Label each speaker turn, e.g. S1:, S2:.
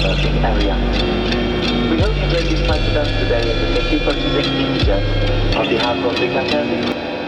S1: surfing area. We hope you enjoyed this flight with us today and thank you for listening to us on behalf of the captain.